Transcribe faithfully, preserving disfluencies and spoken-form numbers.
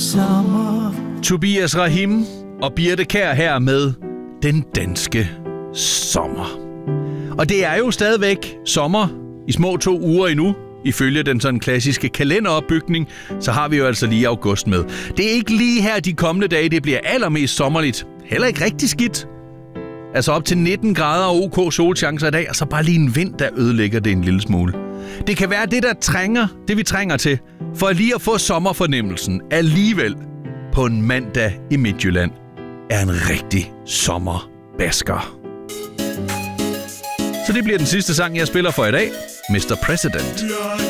sommer. Tobias Rahim og Birte Kjær her med Den Danske Sommer. Og det er jo stadigvæk sommer i små to uger endnu. Ifølge den sådan klassiske kalenderopbygning, så har vi jo altså lige august med. Det er ikke lige her de kommende dage, det bliver allermest sommerligt. Heller ikke rigtig skidt. Altså op til nitten grader og OK solchancer i dag, og så bare lige en vind, der ødelægger det en lille smule. Det kan være det, der trænger, det vi trænger til, for lige at få sommerfornemmelsen alligevel på en mandag i Midtjylland, er en rigtig sommerbasker. Så det bliver den sidste sang, jeg spiller for i dag. mister President.